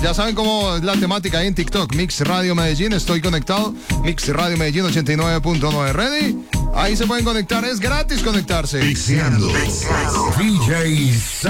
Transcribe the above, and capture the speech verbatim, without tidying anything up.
Ya saben cómo es la temática ahí en TikTok. Mix Radio Medellín, estoy conectado. Mix Radio Medellín ochenta y nueve punto nueve. ¿Ready? Ahí se pueden conectar, es gratis conectarse. Mixeando. D J